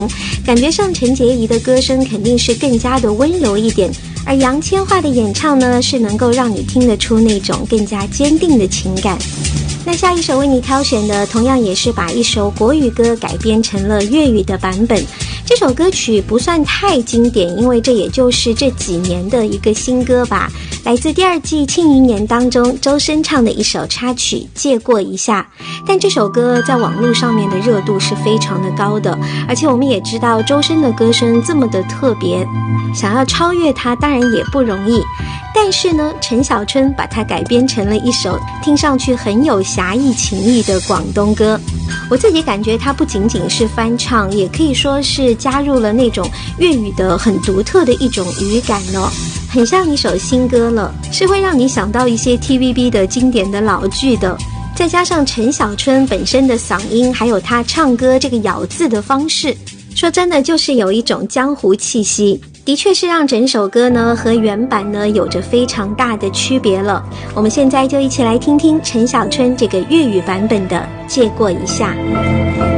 感觉上陈洁仪的歌声肯定是更加的温柔一点，而杨千嬅的演唱呢，是能够让你听得出那种更加坚定的情感。那下一首为你挑选的同样也是把一首国语歌改编成了粤语的版本。这首歌曲不算太经典，因为这也就是这几年的一个新歌吧，来自第二季《庆余年》当中周深唱的一首插曲《借过一下》。但这首歌在网络上面的热度是非常的高的，而且我们也知道周深的歌声这么的特别，想要超越他当然也不容易。但是呢，陈小春把它改编成了一首听上去很有侠义情义的广东歌。我自己感觉它不仅仅是翻唱，也可以说是加入了那种粤语的很独特的一种语感哦，很像一首新歌了，是会让你想到一些 TVB 的经典的老剧的。再加上陈小春本身的嗓音，还有他唱歌这个咬字的方式，说真的就是有一种江湖气息，的确是让整首歌呢和原版呢有着非常大的区别了。我们现在就一起来听听陈小春这个粤语版本的《借过一下》。